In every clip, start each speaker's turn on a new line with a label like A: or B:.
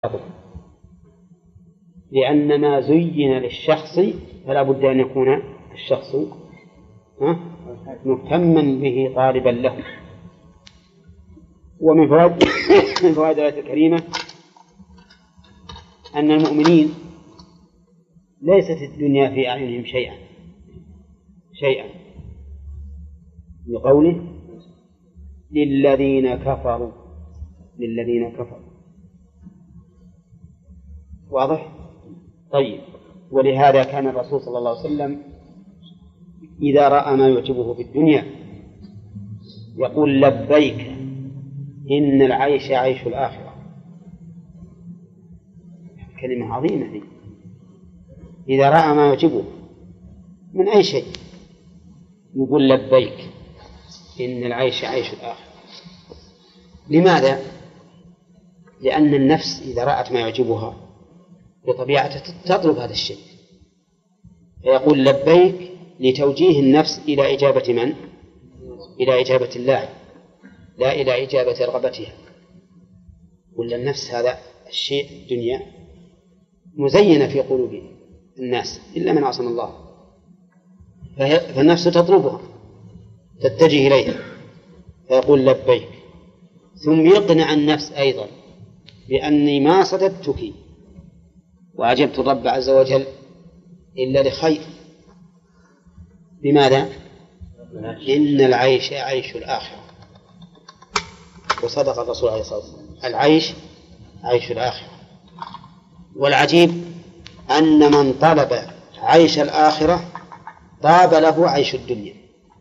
A: لأن ما زين للشخص فلا بد أن يكون الشخص مهتما به طالبا له. ومن فوائد الآية الكريمة أن المؤمنين ليست الدنيا في أعينهم شيئا بقوله للذين كفروا واضح؟ طيب، ولهذا كان الرسول صلى الله عليه وسلم إذا رأى ما يعجبه في الدنيا يقول لبيك إن العيش عيش الآخرة. كلمة عظيمة دي. إذا رأى ما يعجبه من أي شيء يقول لبيك إن العيش عيش الآخرة. لماذا؟ لأن النفس إذا رأت ما يعجبها بطبيعتها تطلب هذا الشيء، فيقول لبيك لتوجيه النفس إلى إجابة من؟ إلى إجابة الله، لا إلى إجابة رغبتها. ولا النفس هذا الشيء الدنيا مزينة في قلوب الناس إلا من عصم الله، فالنفس تطلبها تتجه إليها فيقول لبيك، ثم يقنع النفس أيضا بأني ما صددتك وأجبت الرب عز وجل إلا لخير. لماذا؟ إن العيش عيش الآخرة. وصدق الرسول عليه الصلاة والسلام، العيش عيش الآخرة. والعجيب أن من طلب عيش الآخرة طاب له عيش الدنيا،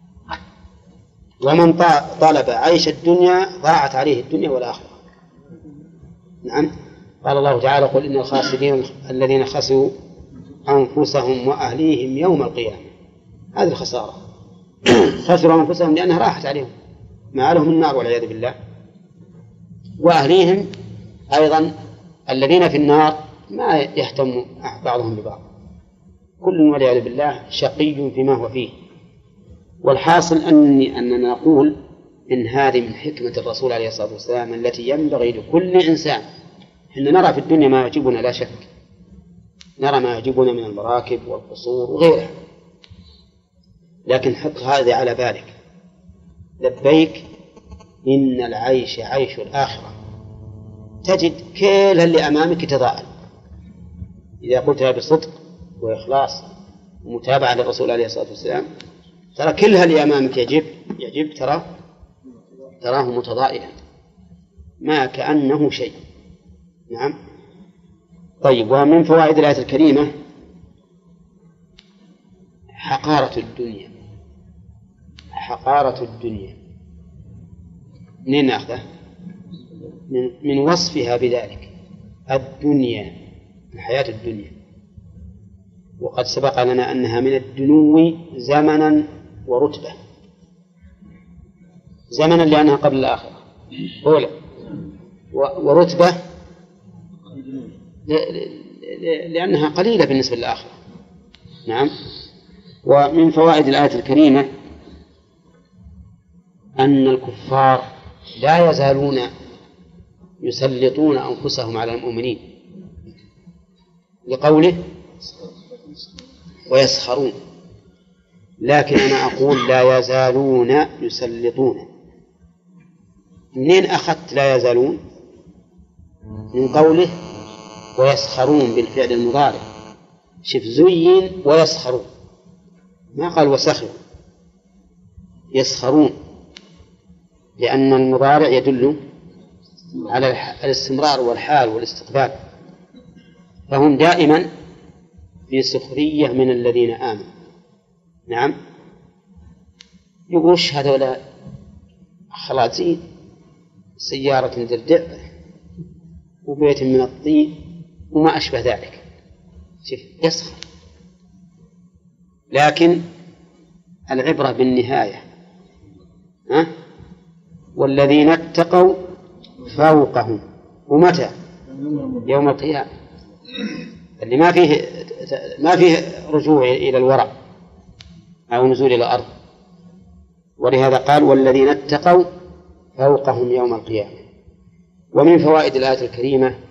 A: ومن طلب عيش الدنيا ضاعت عليه الدنيا والآخرة. نعم، قال الله تعالى قل إن الخاسرين الذين خسروا أنفسهم وأهليهم يوم القيامة. هذه الخسارة، خسروا أنفسهم لأنها راحت عليهم ما لهم النار والعياذ بالله، وأهليهم أيضا الذين في النار ما يهتم بعضهم ببعض، كل والعياذ بالله شقي فيما هو فيه. والحاصل أننا نقول إن هذه من حكمة الرسول عليه الصلاة والسلام التي ينبغي لكل إنسان. إحنا نرى في الدنيا ما يعجبنا لا شك، نرى ما يعجبنا من المراكب والقصور وغيرها، لكن حط هذا على بالك، لبيك إن العيش عيش الآخرة. تجد كل اللي أمامك تضاءل إذا قلتها بصدق وإخلاص ومتابعة للرسول عليه الصلاة والسلام، ترى كلها اللي أمامك يعجب تراه متضائلا ما كأنه شيء. نعم. طيب، ومن فوائد الآية الكريمة حقارة الدنيا. منين نأخذه؟ من وصفها بذلك، الدنيا، الحياة الدنيا. وقد سبق لنا أنها من الدنو زمنا ورتبة. زمنا لأنها قبل الآخرة أولا، ورتبة لأنها قليلة بالنسبة للآخرة. نعم. ومن فوائد الآية الكريمة أن الكفار لا يزالون يسلطون أنفسهم على المؤمنين لقوله ويسخرون، لكن أنا أقول لا يزالون يسلطون. منين أخذت لا يزالون؟ من قوله ويسخرون بالفعل المضارع. شف زين ويسخرون، ما قال وسخروا، يسخرون، لأن المضارع يدل على الاستمرار والحال والاستقبال، فهم دائما في سخرية من الذين آمنوا. نعم. يقولش هذولا خلاصين سيارة دردع وبيت من الطين وما أشبه ذلك، شوف يسخر. لكن العبرة بالنهاية. والذين اتقوا فوقهم، ومتى؟ يوم القيامة، اللي ما فيه رجوع إلى الورع أو نزول إلى الأرض. ولهذا قال والذين اتقوا فوقهم يوم القيامة. ومن فوائد الآية الكريمة